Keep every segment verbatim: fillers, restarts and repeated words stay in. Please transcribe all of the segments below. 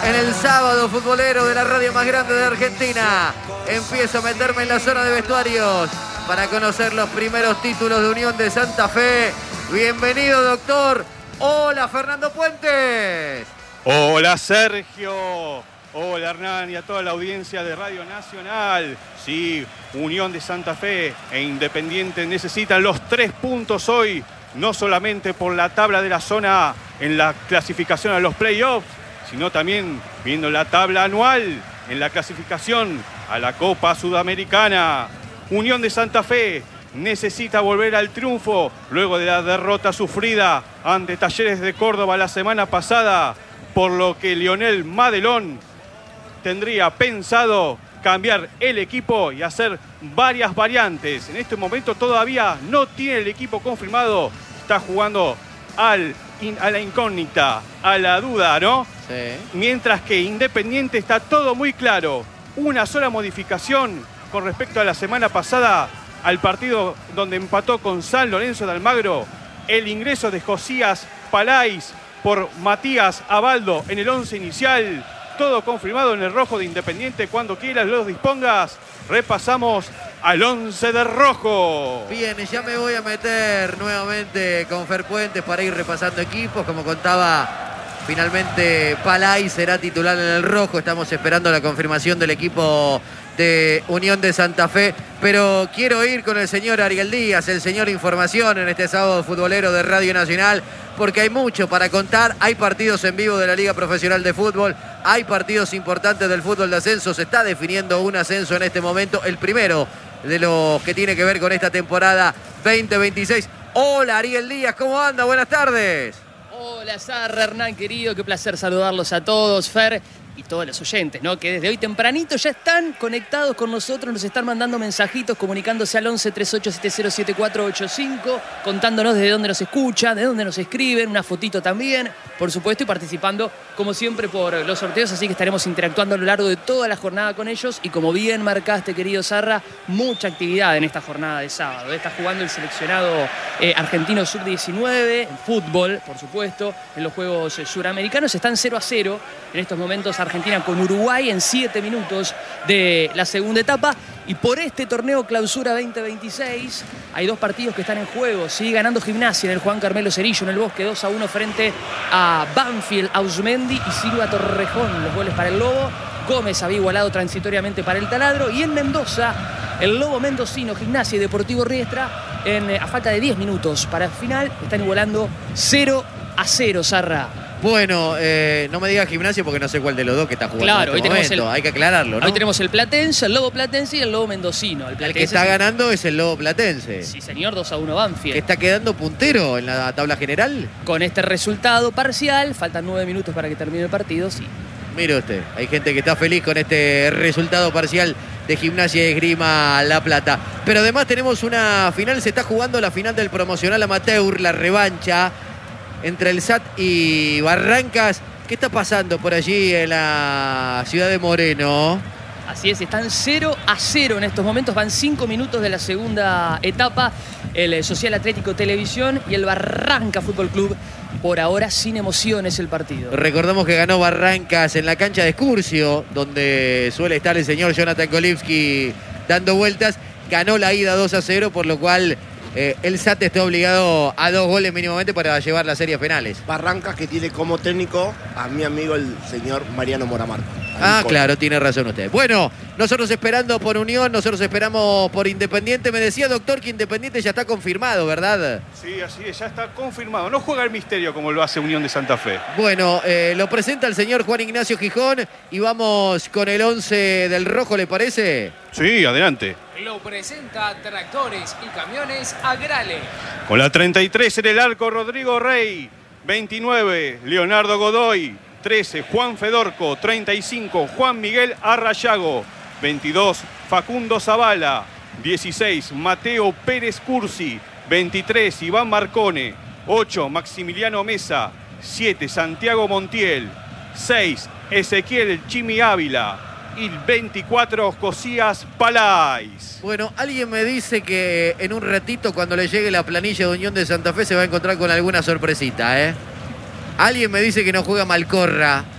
en el sábado futbolero de la radio más grande de Argentina. Empiezo a meterme en la zona de vestuarios para conocer los primeros títulos de Unión de Santa Fe. Bienvenido, doctor. Hola, Fernando Puentes. Hola, Sergio. Hola, Hernán, y a toda la audiencia de Radio Nacional. Sí, Unión de Santa Fe e Independiente necesitan los tres puntos hoy, no solamente por la tabla de la zona en la clasificación a los playoffs, sino también viendo la tabla anual en la clasificación a la Copa Sudamericana. Unión de Santa Fe necesita volver al triunfo luego de la derrota sufrida ante Talleres de Córdoba la semana pasada, por lo que Lionel Madelón tendría pensado cambiar el equipo y hacer varias variantes. En este momento todavía no tiene el equipo confirmado, está jugando al, a la incógnita, a la duda, ¿no? Sí. Mientras que Independiente está todo muy claro. Una sola modificación con respecto a la semana pasada, al partido donde empató con San Lorenzo de Almagro, el ingreso de Josías Palais por Matías Abaldo en el once inicial. Todo confirmado en el rojo de Independiente. Cuando quieras los dispongas, repasamos al once de rojo. Bien, ya me voy a meter nuevamente con Fer Puentes para ir repasando equipos. Como contaba, finalmente Palay será titular en el rojo. Estamos esperando la confirmación del equipo de Unión de Santa Fe. Pero quiero ir con el señor Ariel Díaz, el señor Información, en este sábado futbolero de Radio Nacional, porque hay mucho para contar. Hay partidos en vivo de la Liga Profesional de Fútbol, hay partidos importantes del fútbol de ascenso. Se está definiendo un ascenso en este momento, el primero de los que tiene que ver con esta temporada veinte veintiséis. Hola, Ariel Díaz, ¿cómo anda? Buenas tardes. Hola, Sarra, Hernán, querido, qué placer saludarlos a todos, Fer, y todos los oyentes, ¿no? Que desde hoy tempranito ya están conectados con nosotros, nos están mandando mensajitos, comunicándose al once treinta y ocho setenta siete cuatro ochenta y cinco, contándonos de dónde nos escuchan, de dónde nos escriben, una fotito también, por supuesto, y participando, como siempre, por los sorteos, así que estaremos interactuando a lo largo de toda la jornada con ellos, y como bien marcaste, querido Sarra, mucha actividad en esta jornada de sábado. Está jugando el seleccionado eh, argentino sub diecinueve, en fútbol, por supuesto, en los Juegos eh, Suramericanos, están cero a cero en estos momentos Argentina con Uruguay en siete minutos de la segunda etapa. Y por este torneo Clausura veinte veintiséis hay dos partidos que están en juego. Sigue ganando Gimnasia en el Juan Carmelo Cerillo en el Bosque, dos a uno frente a Banfield, Ausmendi y Silva Torrejón. Los goles para el Lobo. Gómez había igualado transitoriamente para el Taladro. Y en Mendoza, el Lobo mendocino, Gimnasia y Deportivo Riestra, en, a falta de diez minutos para el final, están igualando cero a cero, Sarra. Bueno, eh, no me digas Gimnasia porque no sé cuál de los dos que está jugando. Claro, en este hoy tenemos momento. el, hay que aclararlo, ¿no? Hoy tenemos el Platense, el Lobo Platense y el Lobo Mendocino. El, el que está ganando es el Lobo Platense. Sí, señor, dos a uno Banfield. Que está quedando puntero en la tabla general. Con este resultado parcial, faltan nueve minutos para que termine el partido, sí. Mire usted, hay gente que está feliz con este resultado parcial de Gimnasia y Esgrima La Plata. Pero además tenemos una final, se está jugando la final del promocional amateur, la revancha entre el S A T y Barrancas. ¿Qué está pasando por allí en la ciudad de Moreno? Así es, están cero a cero en estos momentos, van cinco minutos de la segunda etapa. El Social Atlético Televisión y el Barranca Fútbol Club, por ahora sin emociones el partido. Recordamos que ganó Barrancas en la cancha de Excursio, donde suele estar el señor Jonathan Kolivsky dando vueltas. Ganó la ida dos a cero, por lo cual Eh, el S A T está obligado a dos goles mínimamente para llevar las series penales. Barrancas, que tiene como técnico a mi amigo el señor Mariano Moramarco. Ah, claro, tiene razón usted. Bueno, nosotros esperando por Unión, nosotros esperamos por Independiente. Me decía, doctor, que Independiente ya está confirmado, ¿verdad? Sí, así es, ya está confirmado. No juega el misterio como lo hace Unión de Santa Fe. Bueno, eh, lo presenta el señor Juan Ignacio Gijón y vamos con el once del rojo, ¿le parece? Sí, adelante. Lo presenta Tractores y Camiones Agrale. Con la treinta y tres en el arco, Rodrigo Rey. veintinueve, Leonardo Godoy. trece, Juan Fedorco. treinta y cinco, Juan Miguel Arrayago. veintidós, Facundo Zavala. dieciséis, Mateo Pérez Cursi. veintitrés, Iván Marcone. ocho, Maximiliano Mesa. siete, Santiago Montiel. seis, Ezequiel Chimi Ávila. Y veinticuatro, Josías Palais. Bueno, alguien me dice que en un ratito, cuando le llegue la planilla de Unión de Santa Fe, se va a encontrar con alguna sorpresita, ¿eh? Alguien me dice que no juega Malcorra.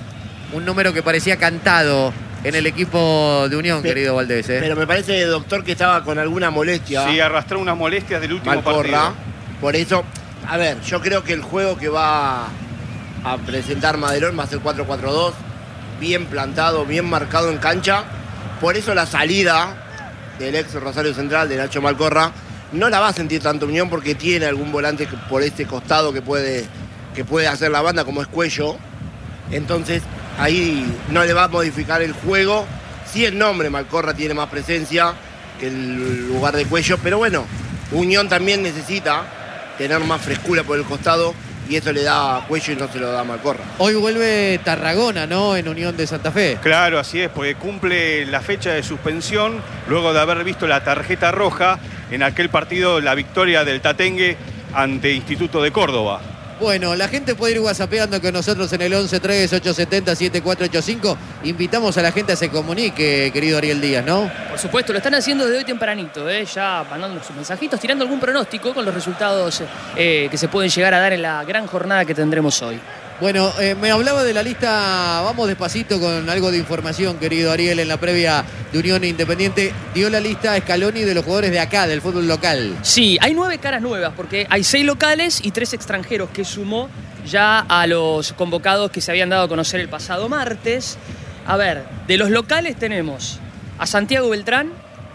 un número que parecía cantado en el equipo de Unión, Pero- querido Valdés. ¿eh? Pero me parece, doctor, que estaba con alguna molestia. Sí, arrastró unas molestias del último Malcorra. partido. Por eso, a ver, yo creo que el juego que va a presentar Madelón va a ser cuatro cuatro dos, bien plantado, bien marcado en cancha. Por eso la salida del ex Rosario Central, de Nacho Malcorra, no la va a sentir tanto Unión porque tiene algún volante que- por este costado que puede, que puede hacer la banda, como es Cuello. Entonces, ahí no le va a modificar el juego. Sí, el nombre Malcorra tiene más presencia que el lugar de Cuello, pero bueno, Unión también necesita tener más frescura por el costado y eso le da a Cuello y no se lo da a Malcorra. Hoy vuelve Tarragona, ¿no? En Unión de Santa Fe. Claro, así es, porque cumple la fecha de suspensión luego de haber visto la tarjeta roja en aquel partido, la victoria del Tatengue ante Instituto de Córdoba. Bueno, la gente puede ir whatsappeando con nosotros en el once tres ocho siete cero siete cuatro ocho cinco. Invitamos a la gente a que se comunique, querido Ariel Díaz, ¿no? Por supuesto, lo están haciendo desde hoy tempranito, ¿eh? Ya mandando sus mensajitos, tirando algún pronóstico con los resultados eh, que se pueden llegar a dar en la gran jornada que tendremos hoy. Bueno, eh, me hablaba de la lista, vamos despacito con algo de información, querido Ariel, en la previa de Unión Independiente. Dio la lista Scaloni de los jugadores de acá, del fútbol local. Sí, hay nueve caras nuevas, porque hay seis locales y tres extranjeros que sumó ya a los convocados que se habían dado a conocer el pasado martes. A ver, de los locales tenemos a Santiago Beltrán,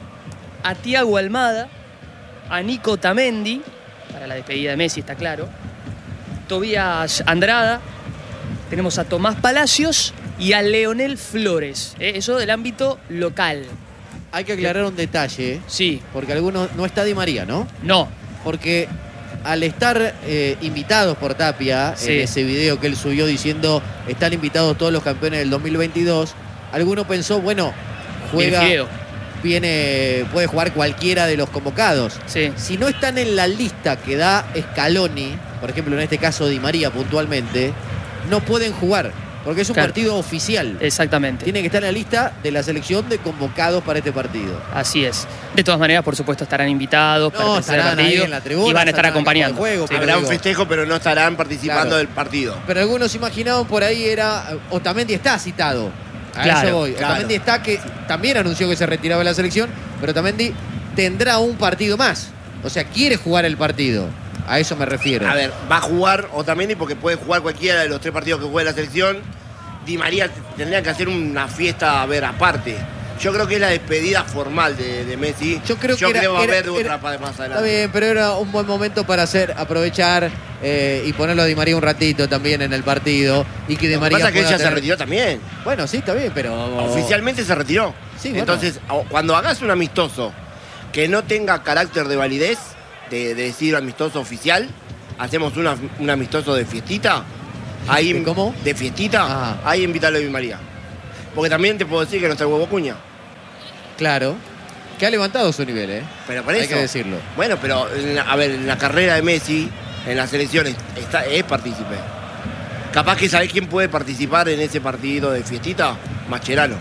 a Thiago Almada, a Nico Tamendi, para la despedida de Messi, está claro, Tobías Andrada, tenemos a Tomás Palacios y a Leonel Flores. ¿eh? Eso del ámbito local. Hay que aclarar un detalle, Sí, porque algunos no está Di María, ¿no? no, Porque al estar eh, invitados por Tapia, Sí. en ese video que él subió diciendo están invitados todos los campeones del dos mil veintidós, alguno pensó, bueno, juega, Bien fideo. viene, puede jugar cualquiera de los convocados. Sí. Si no están en la lista que da Scaloni, por ejemplo en este caso Di María puntualmente, no pueden jugar, porque es un Claro. partido oficial. Exactamente. Tiene que estar en la lista de la selección de convocados para este partido. Así es. De todas maneras, por supuesto, estarán invitados para No, el tercer estarán ahí partido en la tribuna, y van a estar estarán en el campo de acompañando. juego, Sí. pero Habrá un digo- festejo, pero no estarán participando Claro. del partido. Pero algunos imaginaban por ahí era. Otamendi está citado. A Claro, eso voy. claro. Otamendi está que también anunció que se retiraba de la selección, pero Otamendi tendrá un partido más. O sea, quiere jugar el partido. A eso me refiero. A ver, va a jugar Otamendi porque puede jugar cualquiera de los tres partidos que juegue la selección. Di María tendría que hacer una fiesta, a ver, aparte. Yo creo que es la despedida formal de, de Messi. Yo creo que era- va a era- haber era- otra pa- más Está adelante. bien, pero era un buen momento para hacer, aprovechar eh, y ponerlo a Di María un ratito también en el partido. Y que Di Lo que María pasa es que pueda ella se tener- retiró también. Bueno, sí, está bien, pero. Oficialmente se retiró. Sí, bueno. Entonces, o- cuando hagas un amistoso que no tenga carácter de validez, de, de decir amistoso oficial, hacemos una- un amistoso de fiestita. Ahí, ¿De cómo? De fiestita, Ajá. ahí invítalo a Di María. Porque también te puedo decir que no está el Huevo Cuña. Claro. Que ha levantado su nivel, ¿eh? Pero por Hay eso. que decirlo. Bueno, pero en la- a ver, en la carrera de Messi, en las elecciones, está, es partícipe. Capaz que sabés quién puede participar en ese partido de fiestita, Mascherano.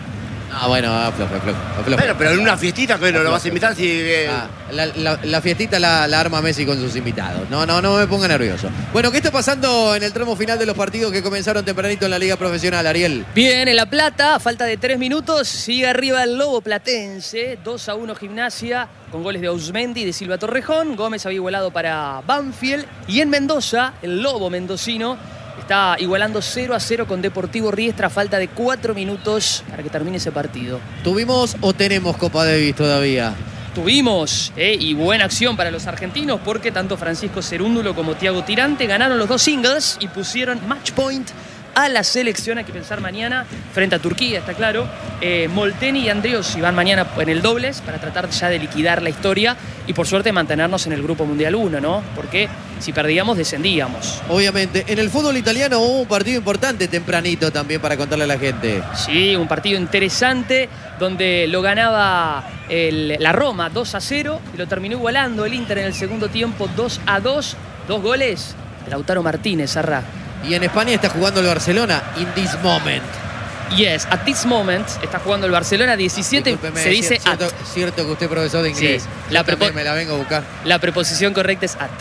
Ah, bueno, afloja, afloja, afloja. Bueno, pero en una fiestita que no lo vas a invitar si. eh, Ah, la, la- la fiestita la, la arma Messi con sus invitados. No, no, no me ponga nervioso. Bueno, ¿qué está pasando en el tramo final de los partidos que comenzaron tempranito en la Liga Profesional, Ariel? Bien, en La Plata, a falta de tres minutos, sigue arriba el Lobo Platense, dos a uno Gimnasia, con goles de Ausmendi y de Silva Torrejón. Gómez había igualado para Banfield. Y en Mendoza, el Lobo mendocino está igualando cero a cero con Deportivo Riestra, a falta de cuatro minutos para que termine ese partido. ¿Tuvimos o tenemos Copa Davis todavía? Tuvimos, eh, y buena acción para los argentinos, porque tanto Francisco Cerúndulo como Thiago Tirante ganaron los dos singles y pusieron match point a la selección. Hay que pensar mañana frente a Turquía, está claro. Eh, Molteni y Andriossi van mañana en el dobles para tratar ya de liquidar la historia y por suerte mantenernos en el Grupo Mundial uno, ¿no? Porque si perdíamos, descendíamos. Obviamente. En el fútbol italiano hubo un partido importante tempranito también para contarle a la gente. Sí, un partido interesante donde lo ganaba el- la Roma dos a cero y lo terminó igualando el Inter en el segundo tiempo dos a dos. Dos goles de Lautaro Martínez, Arra. Y en España está jugando el Barcelona, in this moment. Yes, at this moment está jugando el Barcelona diecisiete, Discúlpeme, se dice cierto, at. cierto que usted es profesor de inglés. Sí, Yo la también prepo- me la vengo a buscar. La preposición correcta es at.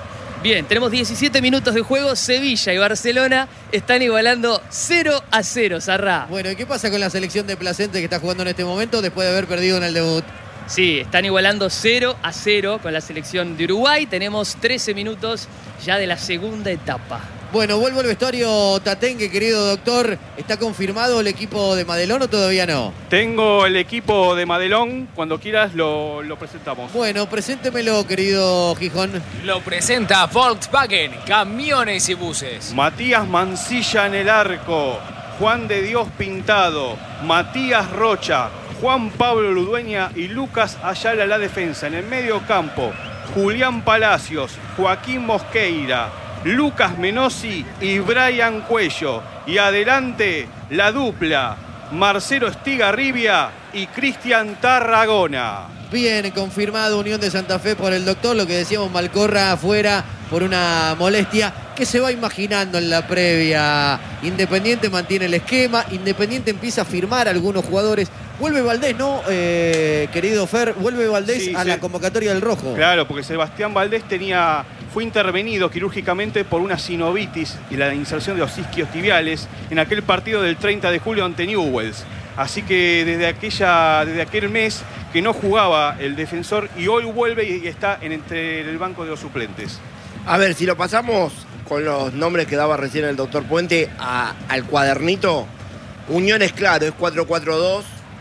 Bien, tenemos diecisiete minutos de juego. Sevilla y Barcelona están igualando cero a cero, Sarrá. Bueno, ¿y qué pasa con la selección de Plasencia que está jugando en este momento después de haber perdido en el debut? Sí, están igualando cero a cero con la selección de Uruguay. Tenemos trece minutos ya de la segunda etapa. Bueno, vuelvo al vestuario Tatengue, querido doctor. ¿Está confirmado el equipo de Madelón o todavía no? Tengo el equipo de Madelón. Cuando quieras lo, lo presentamos. Bueno, preséntemelo, querido Gijón. Lo presenta Volkswagen, camiones y buses. Matías Mancilla en el arco. Juan de Dios Pintado. Matías Rocha. Juan Pablo Ludueña y Lucas Ayala la defensa. En el medio campo, Julián Palacios, Joaquín Mosqueira, Lucas Menossi y Brian Cuello. Y adelante, la dupla, Marcelo Estigarribia y Cristian Tarragona. Bien, confirmado Unión de Santa Fe por el doctor. Lo que decíamos, Malcorra afuera por una molestia. ¿Qué se va imaginando en la previa? Independiente mantiene el esquema. Independiente empieza a firmar a algunos jugadores. Vuelve Valdés, ¿no, eh, querido Fer? Vuelve Valdés Sí, a sí. la convocatoria del Rojo. Claro, porque Sebastián Valdés tenía, fue intervenido quirúrgicamente por una sinovitis y la inserción de los isquios tibiales en aquel partido del treinta de julio ante Newell's. Así que desde, aquella, desde aquel mes que no jugaba el defensor y hoy vuelve y está en entre el banco de los suplentes. A ver, si lo pasamos con los nombres que daba recién el doctor Puente a- al cuadernito, Unión es claro, es cuatro cuatro dos,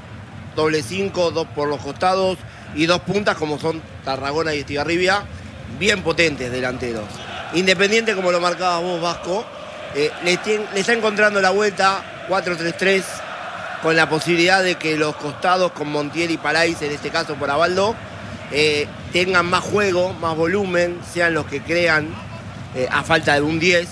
doble cinco, dos por los costados y dos puntas como son Tarragona y Estigarribia, bien potentes delanteros. Independiente, como lo marcabas vos, Vasco, eh, le, tien- le está encontrando la vuelta, cuatro tres tres, con la posibilidad de que los costados con Montiel y Palais, en este caso por Abaldo, eh, tengan más juego, más volumen, sean los que crean eh, a falta de un diez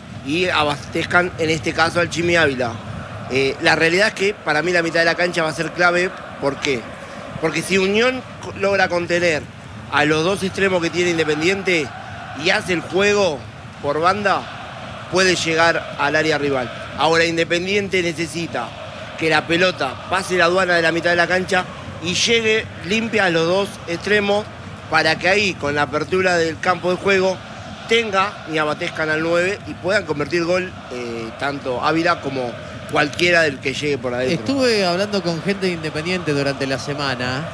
y abastezcan en este caso al Chimi Ávila. Eh, la realidad es que para mí la mitad de la cancha va a ser clave. ¿Por qué? Porque si Unión logra contener a los dos extremos que tiene Independiente y hace el juego por banda, puede llegar al área rival. Ahora Independiente necesita que la pelota pase la aduana de la mitad de la cancha y llegue limpia a los dos extremos para que ahí, con la apertura del campo de juego, tenga y abatezcan al nueve y puedan convertir gol eh, tanto Ávila como cualquiera del que llegue por adentro. Estuve hablando con gente de Independiente durante la semana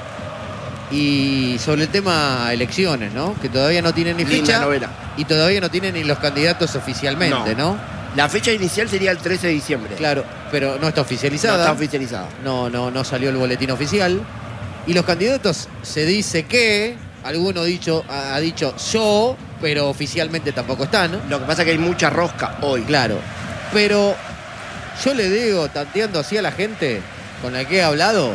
y sobre el tema elecciones, ¿no? Que todavía no tienen ni Linda fecha novela. y todavía no tienen ni los candidatos oficialmente, ¿no? La fecha inicial sería el trece de diciembre. Claro, pero no está No oficializada. está oficializada. No, no, no salió el boletín oficial. Y los candidatos se dice que, alguno dicho, ha ha dicho yo, pero oficialmente tampoco están. Lo que pasa es que hay mucha rosca hoy. Claro. Pero yo le digo, tanteando así a la gente con la que he hablado,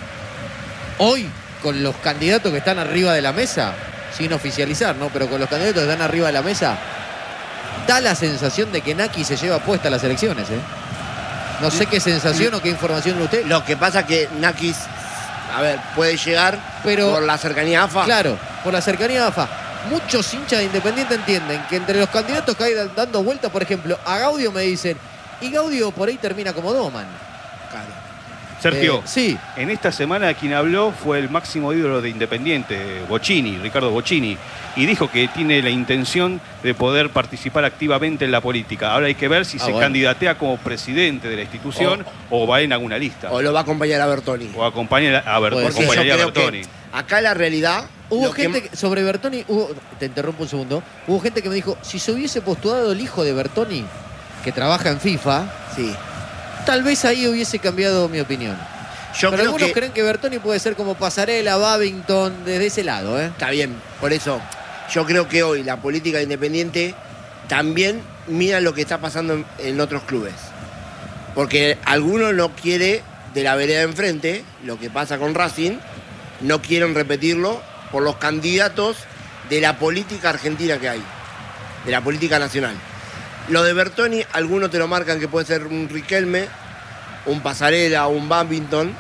hoy, con los candidatos que están arriba de la mesa, sin oficializar, ¿no? Pero con los candidatos que están arriba de la mesa, da la sensación de que Naki se lleva puesta a las elecciones, ¿eh? No sé qué sensación o qué información de usted. Lo que pasa es que Nakis, a ver, puede llegar Pero- por la cercanía a AFA. Claro, por la cercanía a AFA. Muchos hinchas de Independiente entienden que entre los candidatos que hay dando vuelta, por ejemplo, a Gaudio me dicen, y Gaudio por ahí termina como Doman. Claro. Sergio, Eh, sí, en esta semana quien habló fue el máximo ídolo de Independiente, Bocchini, Ricardo Bocchini, y dijo que tiene la intención de poder participar activamente en la política. Ahora hay que ver si Ah, se bueno. candidatea como presidente de la institución o, va en alguna lista. O lo va a acompañar a Bertoni. O acompaña a Ber- Puede ser. Porque yo acompañaría a creo Bertoni. que acá la realidad... hubo lo que- gente que- sobre Bertoni, hubo- te interrumpo un segundo, hubo gente que me dijo, si se hubiese postulado el hijo de Bertoni, que trabaja en FIFA, Sí. tal vez ahí hubiese cambiado mi opinión. Yo Pero creo algunos que... creen que Bertoni puede ser como Pasarela, Babington, desde ese lado, ¿eh? Está bien, por eso yo creo que hoy la política Independiente también mira lo que está pasando en, en otros clubes. Porque alguno no quiere de la vereda de enfrente, lo que pasa con Racing, no quieren repetirlo por los candidatos de la política argentina que hay, de la política nacional. Lo de Bertoni, algunos te lo marcan que puede ser un Riquelme, un Pasarela, un Babington.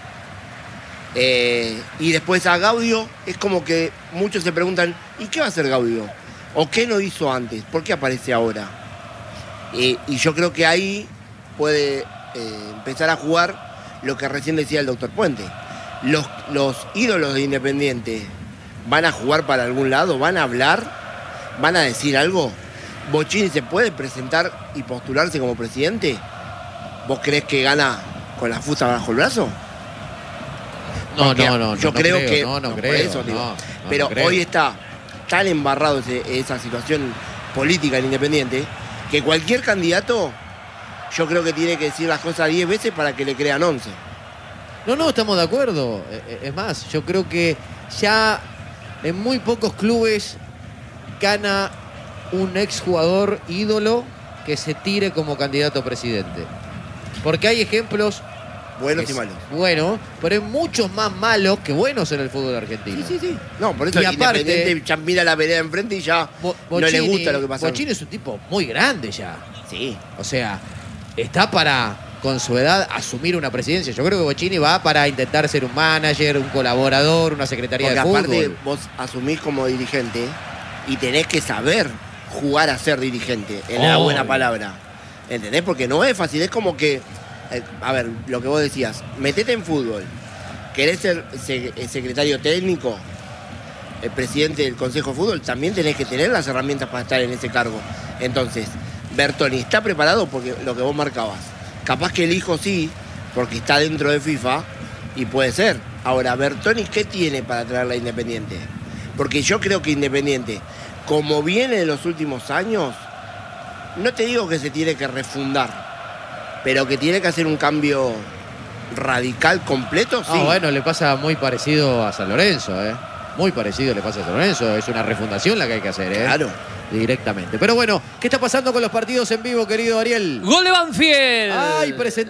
Eh, y después a Gaudio es como que muchos se preguntan, ¿y qué va a hacer Gaudio? ¿O qué no hizo antes? ¿Por qué aparece ahora? Eh, y yo creo que ahí puede eh, empezar a jugar lo que recién decía el doctor Puente. Los, los ídolos de Independiente van a jugar para algún lado, van a hablar. ¿van a decir algo? ¿Bocini se puede presentar y postularse como presidente? ¿Vos creés que gana con la fusta bajo el brazo? No, Porque no, no. Yo no, creo no que... No, no, no, creo. por eso, digo. No, no, pero no creo. hoy está tan embarrado ese, esa situación política en Independiente que cualquier candidato yo creo que tiene que decir las cosas diez veces para que le crean once. No, no, estamos de acuerdo. Es más, yo creo que ya en muy pocos clubes gana un exjugador ídolo que se tire como candidato a presidente. Porque hay ejemplos Buenos que y malos. Bueno, pero hay muchos más malos que buenos en el fútbol argentino. Sí, sí, sí. No, por eso Y aparte- Independiente ya mira la vereda enfrente y ya Bo- no le Bocini- gusta lo que pasa. Bocini es un tipo muy grande ya. Sí. O sea, está para, con su edad, asumir una presidencia. Yo creo que Bocini va para intentar ser un manager, un colaborador, una secretaría Porque de fútbol. aparte vos asumís como dirigente y tenés que saber jugar a ser dirigente, en la Obvio. buena palabra. ¿Entendés? Porque no es fácil, es como que, eh, a ver, lo que vos decías, metete en fútbol, querés ser se- secretario técnico, el presidente del Consejo de Fútbol, también tenés que tener las herramientas para estar en ese cargo. Entonces, Bertoni está preparado porque lo que vos marcabas. Capaz que el hijo sí, porque está dentro de FIFA y puede ser. Ahora, Bertoni, ¿qué tiene para traerla a Independiente? Porque yo creo que Independiente, como viene de los últimos años, no te digo que se tiene que refundar, pero que tiene que hacer un cambio radical completo, sí. Ah, bueno, le pasa muy parecido a San Lorenzo, ¿eh? Muy parecido le pasa a San Lorenzo. Es una refundación la que hay que hacer, ¿eh? Claro. Directamente. Pero bueno, ¿qué está pasando con los partidos en vivo, querido Ariel? Gol de Banfield. ¡Ay,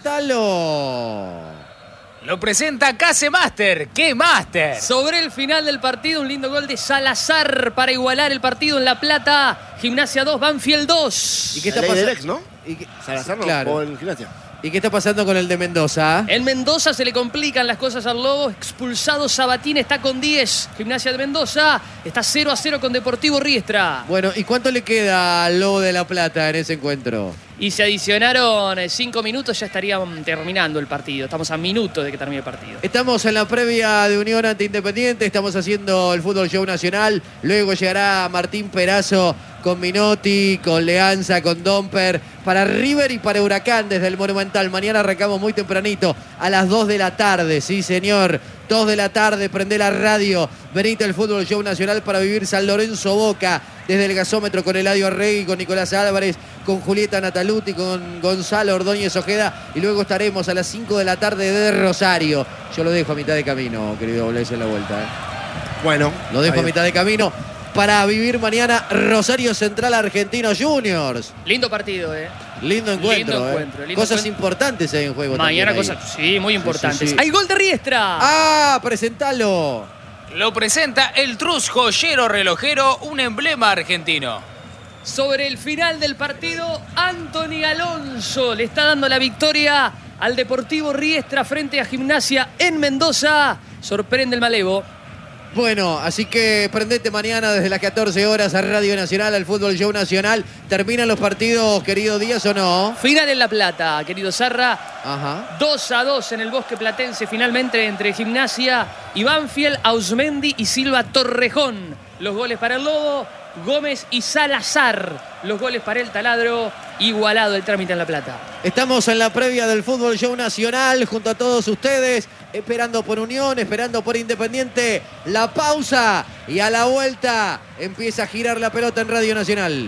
presentalo! Lo presenta Case Master. ¡Qué Master! Sobre el final del partido, un lindo gol de Salazar para igualar el partido en La Plata. Gimnasia dos, Banfield dos. ¿Y qué La está ley del pasando? ex, ¿no? ¿Y qué- Salazar no, Claro. o en Gimnasia. ¿Y qué está pasando con el de Mendoza? En Mendoza se le complican las cosas al Lobo. Expulsado Sabatín, está con diez. Gimnasia de Mendoza está cero a cero con Deportivo Riestra. Bueno, ¿y cuánto le queda al Lobo de La Plata en ese encuentro? Y se adicionaron cinco minutos, ya estarían terminando el partido. Estamos a minutos de que termine el partido. Estamos en la previa de Unión ante Independiente, estamos haciendo el Fútbol Show Nacional, luego llegará Martín Perazo con Minotti, con Leanza, con Domper, para River y para Huracán desde el Monumental. Mañana arrancamos muy tempranito, a las dos de la tarde, sí señor, dos de la tarde, prende la radio, venite al Fútbol Show Nacional para vivir San Lorenzo Boca, desde el gasómetro con Eladio Arregui, con Nicolás Álvarez, con Julieta Nataluti, con Gonzalo Ordóñez Ojeda, y luego estaremos a las cinco de la tarde de Rosario. Yo lo dejo a mitad de camino, querido Blaise, en la vuelta. ¿eh? Bueno. Lo dejo a adiós. mitad de camino para vivir mañana Rosario Central Argentinos Juniors. Lindo partido, ¿eh? Lindo encuentro. Lindo ¿eh? encuentro, lindo Cosas encuentro. importantes hay en juego Mañana también ahí. cosas, sí, muy importantes. sí, sí. ¡Hay gol de Riestra! ¡Ah! ¡Presentalo! Lo presenta el Trus Joyero Relojero, un emblema argentino. Sobre el final del partido, Anthony Alonso le está dando la victoria al Deportivo Riestra frente a Gimnasia en Mendoza. Sorprende el malevo. Bueno, así que prendete mañana desde las catorce horas a Radio Nacional, al Fútbol Show Nacional. ¿Terminan los partidos, querido Díaz, o no? Final en La Plata, querido Sarra. Ajá. dos a dos en el Bosque Platense, finalmente entre Gimnasia y Banfield, Ausmendi y Silva Torrejón. Los goles para el Lobo, Gómez y Salazar. Los goles para el Taladro, igualado el trámite en La Plata. Estamos en la previa del Fútbol Show Nacional junto a todos ustedes, esperando por Unión, esperando por Independiente. La pausa y a la vuelta empieza a girar la pelota en Radio Nacional.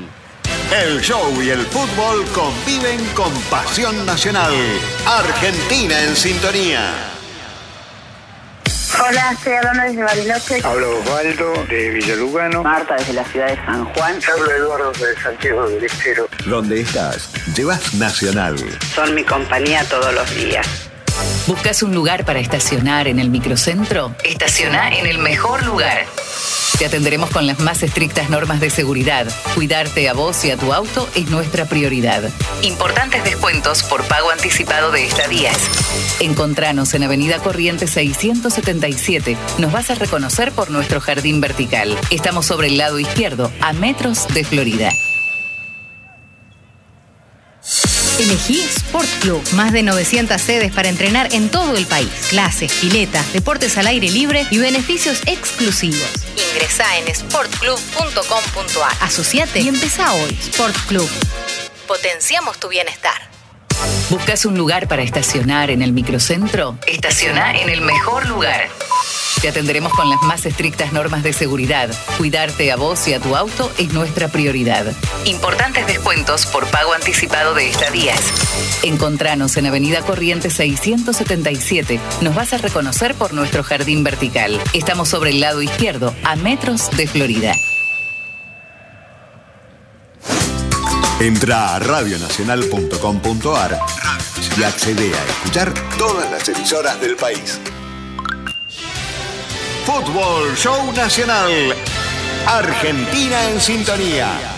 El show y el fútbol conviven con pasión nacional. Argentina en sintonía. Hola, estoy hablando desde Bariloche. Hablo Osvaldo de Villalugano. Marta desde la ciudad de San Juan. Hablo Eduardo de Santiago del Estero. Donde estás, llevas Nacional. Son mi compañía todos los días. ¿Buscas un lugar para estacionar en el microcentro? Estaciona en el mejor lugar. Te atenderemos con las más estrictas normas de seguridad. Cuidarte a vos y a tu auto es nuestra prioridad. Importantes descuentos por pago anticipado de estadías. Encontranos en Avenida Corrientes seiscientos setenta y siete. Nos vas a reconocer por nuestro jardín vertical. Estamos sobre el lado izquierdo, a metros de Florida. Elegí Sport Club. Más de novecientas sedes para entrenar en todo el país. Clases, piletas, deportes al aire libre y beneficios exclusivos. Ingresá en sport club punto com punto a r. Asociate y empezá hoy. Sport Club. Potenciamos tu bienestar. ¿Buscas un lugar para estacionar en el microcentro? Estaciona en el mejor lugar. Te atenderemos con las más estrictas normas de seguridad. Cuidarte a vos y a tu auto es nuestra prioridad. Importantes descuentos por pago anticipado de estadías. Encontranos en Avenida Corrientes seiscientos setenta y siete. Nos vas a reconocer por nuestro jardín vertical. Estamos sobre el lado izquierdo, a metros de Florida. Entra a radio nacional punto com punto a r y accede a escuchar todas las emisoras del país. Fútbol Show Nacional. Argentina en sintonía.